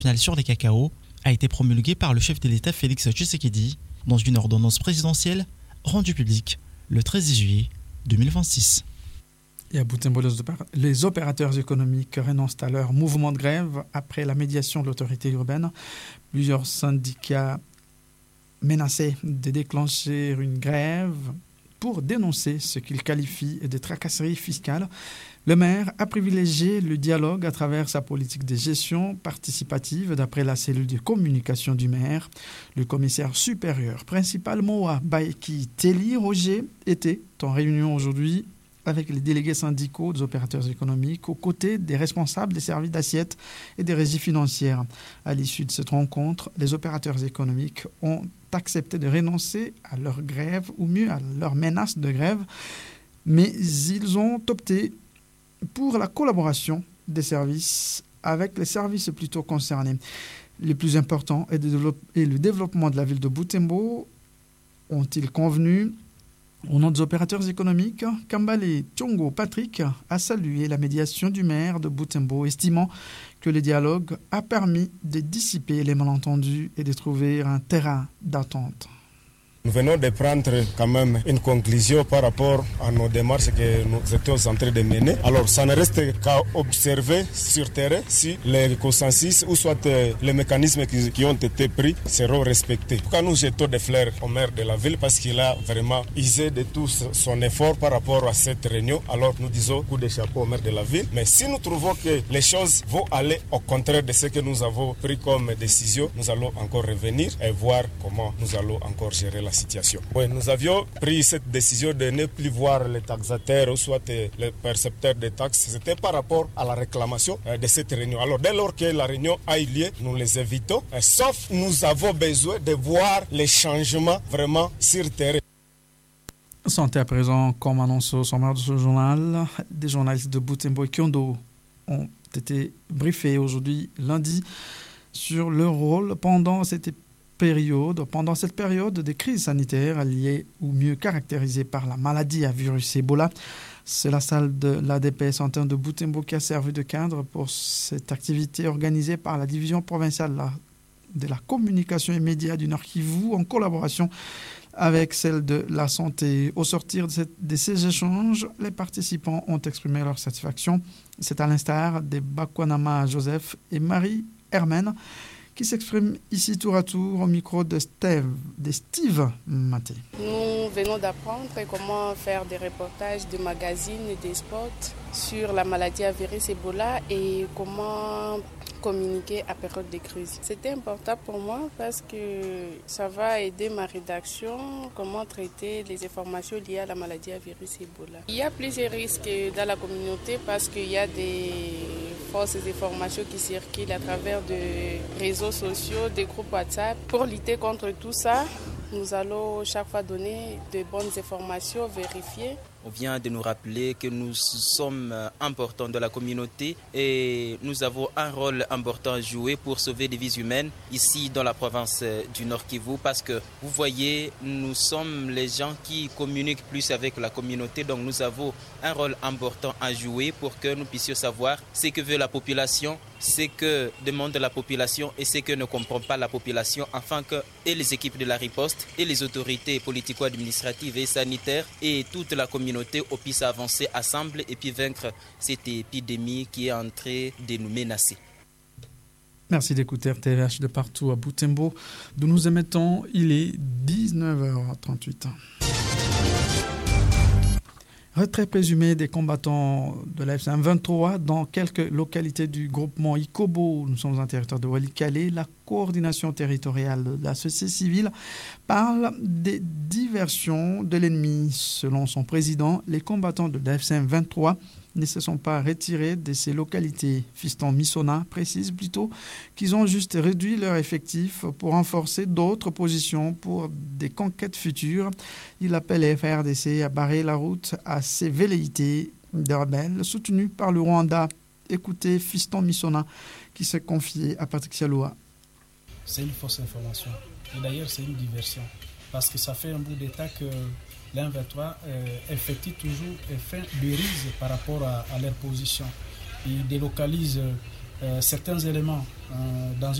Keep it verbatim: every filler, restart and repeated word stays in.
finale sur les cacao a été promulguée par le chef de l'État Félix Tshisekedi dans une ordonnance présidentielle rendue publique le treize juillet deux mille vingt-six. Et à Butembo, les opérateurs économiques renoncent à leur mouvement de grève après la médiation de l'autorité urbaine. Plusieurs syndicats menaçaient de déclencher une grève pour dénoncer ce qu'ils qualifient de tracasseries fiscales. Le maire a privilégié le dialogue à travers sa politique de gestion participative d'après la cellule de communication du maire. Le commissaire supérieur principal Moa Baeki Teli Roger était en réunion aujourd'hui avec les délégués syndicaux des opérateurs économiques aux côtés des responsables des services d'assiette et des régies financières. À l'issue de cette rencontre, les opérateurs économiques ont accepté de renoncer à leur grève ou mieux à leur menace de grève, mais ils ont opté pour la collaboration des services avec les services plutôt concernés. Le plus important est, de développer, est le développement de la ville de Butembo, ont-ils convenu. Au nom des opérateurs économiques, Kambale Tchongo Patrick a salué la médiation du maire de Butembo, estimant que le dialogue a permis de dissiper les malentendus et de trouver un terrain d'attente. Nous venons de prendre quand même une conclusion par rapport à nos démarches que nous étions en train de mener. Alors, ça ne reste qu'à observer sur terrain si les consensus ou soit les mécanismes qui, qui ont été pris seront respectés. Quand nous jetons des fleurs au maire de la ville parce qu'il a vraiment usé de tout son effort par rapport à cette réunion, alors nous disons coup de chapeau au maire de la ville. Mais si nous trouvons que les choses vont aller au contraire de ce que nous avons pris comme décision, nous allons encore revenir et voir comment nous allons encore gérer la situation. Oui, nous avions pris cette décision de ne plus voir les taxateurs ou soit les percepteurs de taxes. C'était par rapport à la réclamation de cette réunion. Alors, dès lors que la réunion a eu lieu, nous les évitons, sauf nous avons besoin de voir les changements vraiment sur terrain. Santé à présent, comme annoncé au sommaire de ce journal, des journalistes de Butembo et Kyondo ont été briefés aujourd'hui, lundi, sur leur rôle pendant cette époque. Période, pendant cette période de crise sanitaire liée ou mieux caractérisée par la maladie à virus Ebola. C'est la salle de l'A D P S interne de Butembo qui a servi de cadre pour cette activité organisée par la division provinciale de la communication et médias du Nord Kivu en collaboration avec celle de la santé. Au sortir de, cette, de ces échanges, les participants ont exprimé leur satisfaction. C'est à l'instar de Bakwanama Joseph et Marie Hermène qui s'exprime ici tour à tour au micro de Steve, de Steve Maté. Nous venons d'apprendre comment faire des reportages de magazines et des spots sur la maladie à virus Ebola et comment communiquer à période de crise. C'était important pour moi parce que ça va aider ma rédaction, comment traiter les informations liées à la maladie à virus Ebola. Il y a plusieurs risques dans la communauté parce qu'il y a des fausses informations qui circulent à travers des réseaux sociaux, des groupes WhatsApp. Pour lutter contre tout ça, nous allons chaque fois donner de bonnes informations, vérifier. On vient de nous rappeler que nous sommes importants dans la communauté et nous avons un rôle important à jouer pour sauver des vies humaines ici dans la province du Nord Kivu parce que vous voyez, nous sommes les gens qui communiquent plus avec la communauté, donc nous avons un rôle important à jouer pour que nous puissions savoir ce que veut la population, ce que demande la population et ce que ne comprend pas la population afin que et les équipes de la riposte et les autorités politico-administratives et sanitaires et toute la communauté puissent avancer ensemble et puis vaincre cette épidémie qui est en train de nous menacer. Merci d'écouter R T V H de partout à Butembo. D'où nous émettons, il est dix-neuf heures trente-huit. Retrait présumé des combattants de la F C M vingt-trois dans quelques localités du groupement Ikobo. Nous sommes en territoire de Walikale. La coordination territoriale de la société civile parle des diversions de l'ennemi. Selon son président, les combattants de la F C M vingt-trois ne se sont pas retirés de ces localités. Fiston Missona précise plutôt qu'ils ont juste réduit leur effectif pour renforcer d'autres positions pour des conquêtes futures. Il appelle les F R D C à barrer la route à ces velléités de rebelles soutenues par le Rwanda. Écoutez Fiston Missona qui s'est confié à Patrick Sialoa. C'est une fausse information. Et d'ailleurs, c'est une diversion. Parce que ça fait un bout d'état que l'M vingt-trois euh, effectue toujours et fait des rises par rapport à, à leur position. Ils délocalisent euh, certains éléments euh, dans